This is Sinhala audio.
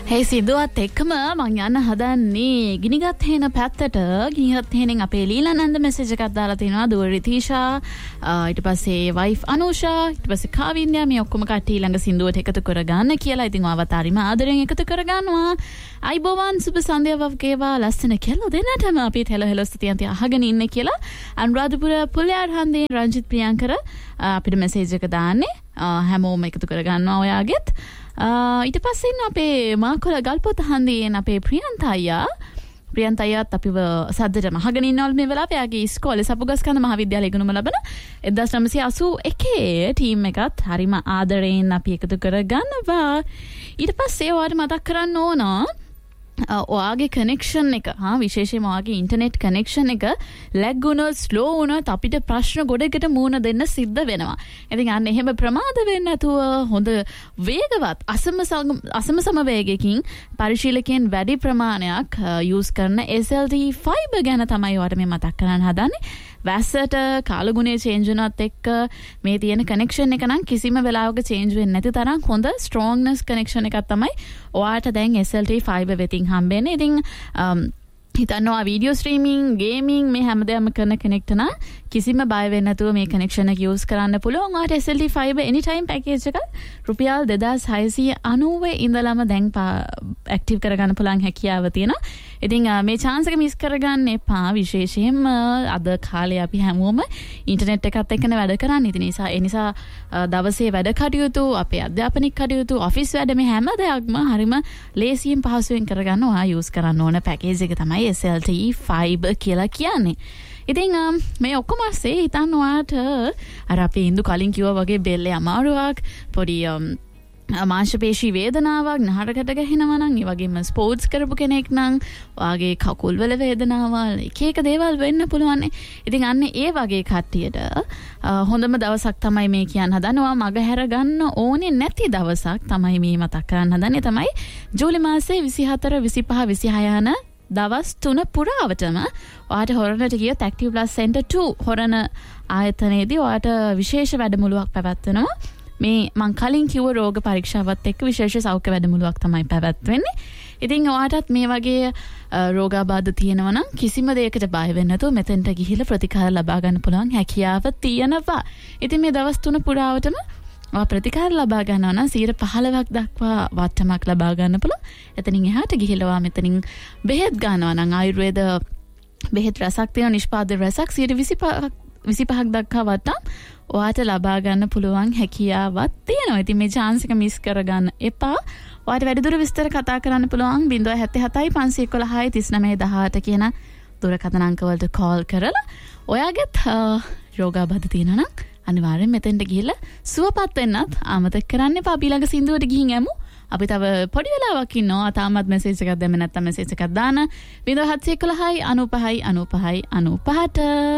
Hey සිදුවත් එක්කම මං යන්න හදන්නේ ගිනිගත් හේන පැත්තට. ගිනිගත් හේනෙන් අපේ ලීලානන්ද මෙසේජ් එකක් දාලා තිනවා. දුව රිතීෂා, ඊට පස්සේ වයිෆ් අනුෂා, ඊට පස්සේ කාවින්ද්‍යා මේ ඔක්කොම කට්ටිය ළඟ සින්දුවට එකතු කරගන්න කියලා. ඉතින් ඔයාවත් හරිම ආදරෙන් එකතු කරගන්නවා. අයිබෝවන් සුබ සන්ධ්‍යාවක් වේවා. ලස්සන කෙල්ල දෙන්නටම අපිත් හෙලෝ ස්තුතියන්ති අහගෙන ඉන්නේ කියලා. අනුරාධපුර පුල්යාර් හන්දේ රංජිත් ප්‍රියංකර අපිට මෙසේජ් එක දාන්නේ. හැමෝම එකතු කරගන්නවා ඔයාගෙත්. ඊට පස්සේ ඉන්න අපේ මාකොළ ගල්පොත හන්දියෙන් අපේ ප්‍රියන්ත අයියාත් අපිව සද්දට මහගෙන ඉන්නවලු මේ වෙලාවේ. එයාගේ ඉස්කෝලේ සපුගස්කන්ධ මහාවිද්‍යාලයේ ඉගෙනුම ලබන 1981 ටීම් එකත් හරිම ආදරයෙන් අපි එකතු කරගන්නවා. ඊට පස්සේ ඔයාලට මතක් කරන්න ඕන ඔයාගේ කනෙක්ෂන් එක විශේෂයෙන්ම ඔයාගේ ඉන්ටර්නෙට් කනෙක්ෂන් එක ලැග් වුණොත් ස්ලෝ වුණොත් අපිට ප්‍රශ්න ගොඩකට මුහුණ දෙන්න සිද්ධ වෙනවා. ඉතින් අන්න එහෙම ප්‍රමාද වෙන්නේ නැතුව හොඳ වේගවත් අසම වේගයකින් පරිශීලකයන් වැඩි ප්‍රමාණයක් යූස් කරන SLT ෆයිබර් ගැන තමයි ඔයාලට මේ මතක් කරන්න හදන්නේ. වැස්සට කාලගුණය චේන්ජ් වුණත් එක්ක මේ තියෙන කනෙක්ෂන් එක නම් කිසිම වෙලාවක චේන්ජ් වෙන්නේ නැති තරම් හොඳ ස්ට්‍රෝංනස් කනෙක්ෂන් එකක් තමයි ඔයාට දැන් SLT ෆයිබර් වෙතින් හම්බෙන්නේ. ඉතින් හිතන්නවා වීඩියෝ ස්ට්‍රීමින්, ගේමින් මේ හැමදේම කරන කෙනෙක්ට නම් කිසිම බය වෙන්නේ නැතුව මේ කනෙක්ෂන් එක යූස් කරන්න පුළුවන්. ඔයාට SLT ෆයිබර් එනි ටයිම් පැකේජ් එක රුපියල් 2690 ඉඳලම දැන් ඇක්ටිව් කරගන්න පුළුවන් හැකියාව තියෙනවා. ඉතින් මේ chance එක මිස් කරගන්න එපා. විශේෂයෙන්ම අද කාලේ අපි හැමෝම ඉන්ටර්නෙට් එකත් එක්කනේ වැඩ කරන්නේ. ඉතින් ඒ නිසා දවසේ වැඩ කටයුතු, අපේ අධ්‍යාපනික කටයුතු, ඔෆිස් වැඩ මේ හැම දෙයක්ම හරිම ලේසියෙන් පහසුවෙන් කරගන්න ඔයා යූස් කරන්න ඕන පැකේජ් එක තමයි SLT ෆයිබර් කියලා කියන්නේ. ඉතින් මේ ඔක්කොම ඇස්සේ හිතන්න ඔයාට අර අපි ඉඳු කලින් කිව්වා වගේ බෙල්ලේ අමාරුවක්, පොඩි මාංශපේශී වේදනාවක්, නහරකට ගහනවා නම්, ඒ වගේම ස්පෝර්ට්ස් කරපු කෙනෙක් නම් ඔයාගේ කකුල් වල වේදනාවල්, එක දේවල් වෙන්න පුළුවන්. ඉතින් අන්න ඒ වගේ කට්ටියට හොඳම දවසක් තමයි මේ කියන්න හදනවා. මග හැර ගන්න ඕනේ නැති දවසක් තමයි මේ මතක් කරන්න හදන්නේ. තමයි ජූලි මාසේ 24, 25, 26 යන දවස් 3 පුරාවටම ඔයාට හොරණට ගියොත් ඇක්ටිව් ප්ලස් සෙන්ටර් 2 හොරණ ආයතනයේදී ඔයාට විශේෂ වැඩමුළුවක් පැවැත්වෙනවා. මේ මං කලින් කිව්ව රෝග පරීක්ෂාවත් එක්ක විශේෂ සෞඛ්‍ය වැඩමුළුවක් තමයි පැවැත්වෙන්නේ. ඉතින් ඔයාටත් මේ වගේ රෝගාබාධ තියෙනවා නම් කිසිම දෙයකට බය වෙන්න නැතුව මෙතෙන්ට ගිහිල්ලා ප්‍රතිකාර ලබා ගන්න පුළුවන් හැකියාව තියෙනවා. ඉතින් මේ දවස් 3 පුරාවටම ප්‍රතිකාර ලබා ගන්නවා නම් 15% දක්වා වට්ටමක් ලබා ගන්න පුළුවන්. එතනින් එහාට ගිහිල්ලා මෙතනින් බෙහෙත් ගන්නවා නම් ආයුර්වේද බෙහෙත් රසක් තියෙන නිෂ්පාදන රසක් 25% දක්වා වට්ටම් ඔයාට ලබා ගන්න පුළුවන් හැකියාවක් තියෙනවා. ඉතින් මේ chance එක මිස් කරගන්න එපා. ඔයාට වැඩිදුර විස්තර කතා කරන්න පුළුවන් 077 511 3918 කියන දුරකථන අංක වලට කෝල් කරලා ඔයාගෙත් රෝගාබාධ තියෙනවා නම් අනිවාර්යෙන් මෙතෙන්ට ගිහිල්ලා සුවපත් වෙන්නත් අමතක කරන්න එපා. අපි ළඟ සින්දුවට ගිහින් යමු. අපි තව පොඩි වෙලාවක් ඉන්නවා. තාමත් මෙසේජ් එකක් දැම්මේ නැත්නම් මෙසේජ් එකක් දාන්න 071 95 95 95ට